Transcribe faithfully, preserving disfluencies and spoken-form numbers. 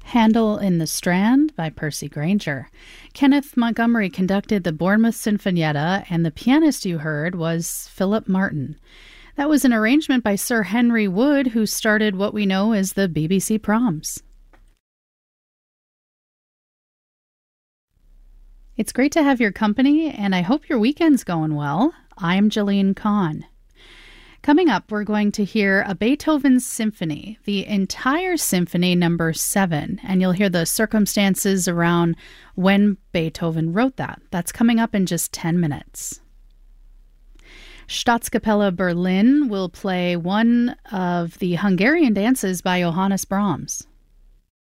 Handel in the Strand by Percy Grainger. Kenneth Montgomery conducted the Bournemouth Sinfonietta, and the pianist you heard was Philip Martin. That was an arrangement by Sir Henry Wood, who started what we know as the B B C Proms. It's great to have your company, and I hope your weekend's going well. I'm Jillian Kahn. Coming up, we're going to hear a Beethoven symphony, the entire symphony number seven, and you'll hear the circumstances around when Beethoven wrote that. That's coming up in just ten minutes. Staatskapelle Berlin will play one of the Hungarian dances by Johannes Brahms.